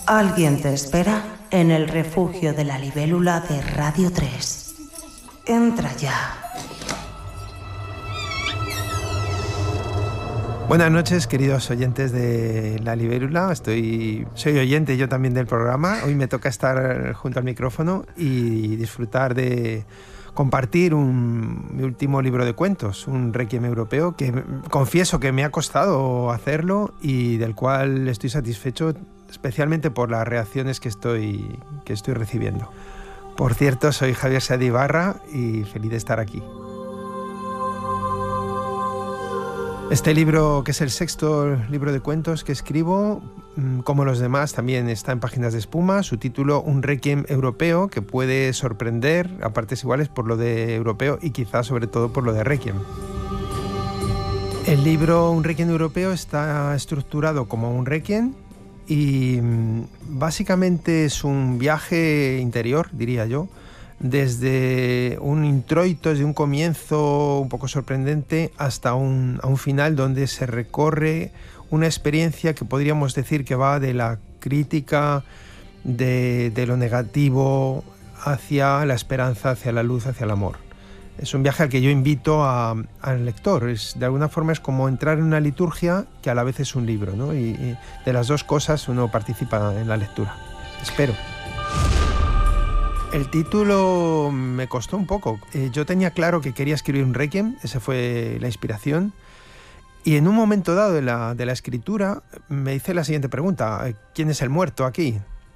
Alguien te espera en el refugio de la libélula de Radio 3. Entra ya. Buenas noches, queridos oyentes de La Libélula. Soy oyente yo también del programa. Hoy me toca estar junto al micrófono y disfrutar de compartir mi último libro de cuentos, un Requiem europeo, que confieso que me ha costado hacerlo y del cual estoy satisfecho, especialmente por las reacciones que estoy recibiendo. Por cierto, soy Javier Saez de Ibarra y feliz de estar aquí. Este libro, que es el sexto libro de cuentos que escribo, como los demás, también está en Páginas de Espuma. Su título, Un Requiem europeo, que puede sorprender a partes iguales por lo de europeo y quizás sobre todo por lo de Requiem. El libro Un Requiem europeo está estructurado como un Requiem y básicamente es un viaje interior, diría yo, desde un introito, desde un comienzo un poco sorprendente hasta un final donde se recorre una experiencia que podríamos decir que va de la crítica, de lo negativo, hacia la esperanza, hacia la luz, hacia el amor. Es un viaje al que yo invito al lector. De alguna forma es como entrar en una liturgia que a la vez es un libro, ¿no? Y de las dos cosas uno participa en la lectura. Espero. El título me costó un poco. Yo tenía claro que quería escribir un Requiem, esa fue la inspiración. Y en un momento dado de la escritura me hice la siguiente pregunta: ¿quién es el muerto aquí?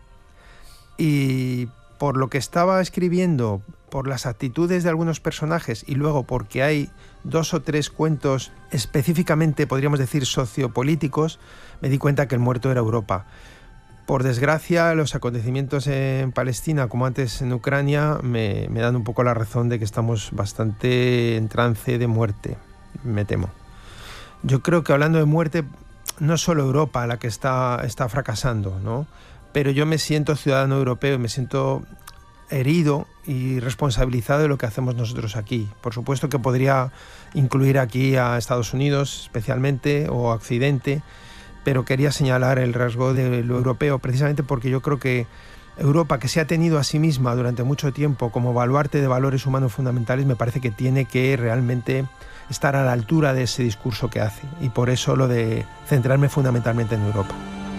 Y por lo que estaba escribiendo, por las actitudes de algunos personajes y luego porque hay 2 o 3 cuentos específicamente, podríamos decir, sociopolíticos, me di cuenta que el muerto era Europa. Por desgracia, los acontecimientos en Palestina, como antes en Ucrania, me dan un poco la razón de que estamos bastante en trance de muerte, me temo. Yo creo que hablando de muerte, no es solo Europa la que está fracasando, ¿no? Pero yo me siento ciudadano europeo y me siento herido y responsabilizado de lo que hacemos nosotros aquí. Por supuesto que podría incluir aquí a Estados Unidos especialmente o a Occidente, pero quería señalar el rasgo de lo europeo precisamente porque yo creo que Europa, que se ha tenido a sí misma durante mucho tiempo como baluarte de valores humanos fundamentales, me parece que tiene que realmente estar a la altura de ese discurso que hace, y por eso lo de centrarme fundamentalmente en Europa.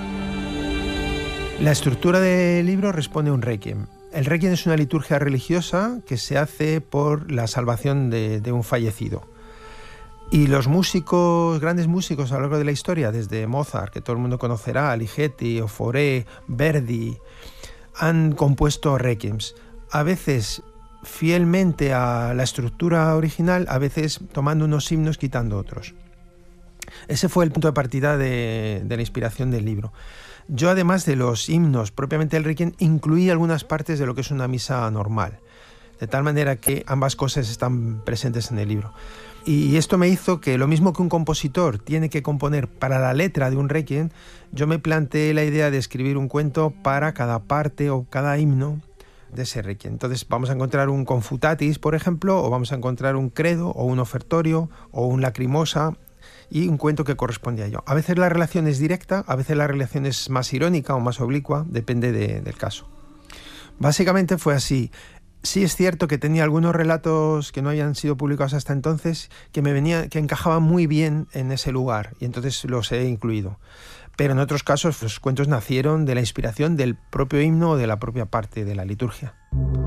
La estructura del libro responde a un Requiem. El Requiem es una liturgia religiosa que se hace por la salvación de un fallecido. Y los músicos, grandes músicos a lo largo de la historia, desde Mozart, que todo el mundo conocerá, Ligeti, Fauré, Verdi, han compuesto requiems, a veces fielmente a la estructura original, a veces tomando unos himnos, quitando otros. Ese fue el punto de partida de la inspiración del libro. Yo, además de los himnos propiamente del Requiem, incluí algunas partes de lo que es una misa normal, de tal manera que ambas cosas están presentes en el libro. Y esto me hizo que, lo mismo que un compositor tiene que componer para la letra de un Requiem, yo me planteé la idea de escribir un cuento para cada parte o cada himno de ese Requiem. Entonces vamos a encontrar un Confutatis, por ejemplo, o vamos a encontrar un Credo, o un Ofertorio, o un Lacrimosa, y un cuento que corresponde a ello. A veces la relación es directa, a veces la relación es más irónica o más oblicua, depende del caso. Básicamente fue así. Sí es cierto que tenía algunos relatos que no habían sido publicados hasta entonces que encajaban muy bien en ese lugar, y entonces los he incluido. Pero en otros casos los cuentos nacieron de la inspiración del propio himno o de la propia parte de la liturgia.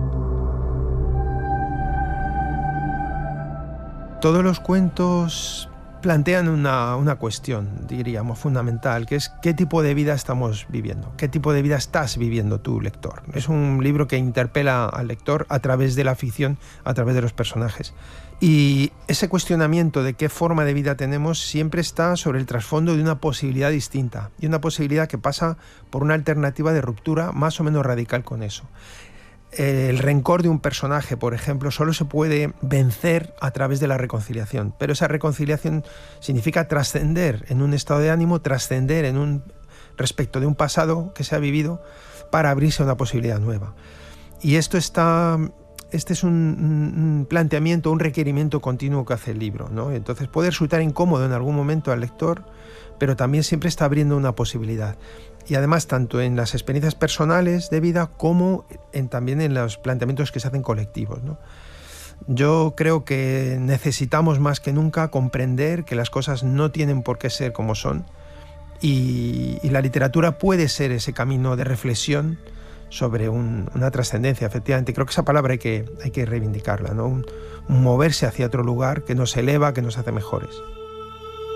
Todos los cuentos plantean una cuestión, diríamos, fundamental, que es qué tipo de vida estamos viviendo, qué tipo de vida estás viviendo tú, lector. Es un libro que interpela al lector a través de la ficción, a través de los personajes. Y ese cuestionamiento de qué forma de vida tenemos siempre está sobre el trasfondo de una posibilidad distinta, y una posibilidad que pasa por una alternativa de ruptura más o menos radical con eso. El rencor de un personaje, por ejemplo, solo se puede vencer a través de la reconciliación, pero esa reconciliación significa trascender en un estado de ánimo, trascender respecto de un pasado que se ha vivido para abrirse a una posibilidad nueva. Y este es un planteamiento, un requerimiento continuo que hace el libro, ¿no? Entonces puede resultar incómodo en algún momento al lector, pero también siempre está abriendo una posibilidad. y además tanto en las experiencias personales de vida como también en los planteamientos que se hacen colectivos, ¿no? Yo creo que necesitamos más que nunca comprender que las cosas no tienen por qué ser como son, y la literatura puede ser ese camino de reflexión sobre una trascendencia. Efectivamente, creo que esa palabra hay que reivindicarla, ¿no? Un moverse hacia otro lugar que nos eleva, que nos hace mejores.